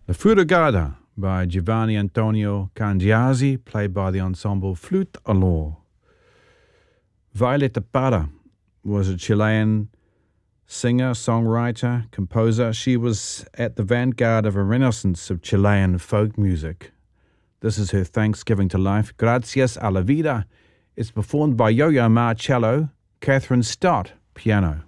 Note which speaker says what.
Speaker 1: The Furugada by Giovanni Antonio Cangiasi, played by the ensemble Flute Allure. Violeta Parra was a Chilean singer, songwriter, composer. She was at the vanguard of a renaissance of Chilean folk music. This is her thanksgiving to life, Gracias a la Vida. It's performed by Yo-Yo Ma cello, Catherine Stott piano.